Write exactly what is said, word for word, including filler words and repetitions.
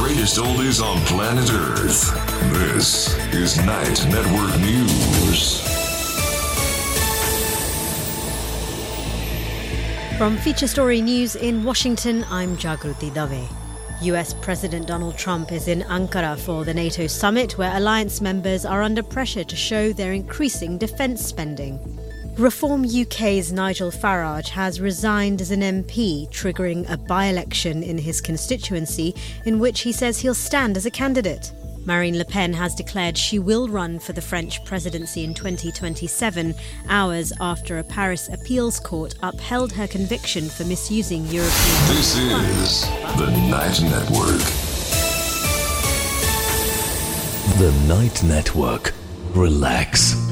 greatest oldies on planet Earth. This is Night Network News. From Feature Story News in Washington, I'm Jagruti Dave. U S President Donald Trump is in Ankara for the NATO summit, where alliance members are under pressure to show their increasing defence spending. Reform U K's Nigel Farage has resigned as an M P, triggering a by-election in his constituency in which he says he'll stand as a candidate. Marine Le Pen has declared she will run for the French presidency in twenty twenty-seven, hours after a Paris appeals court upheld her conviction for misusing European... This is the Night Network. The Night Network. Relax.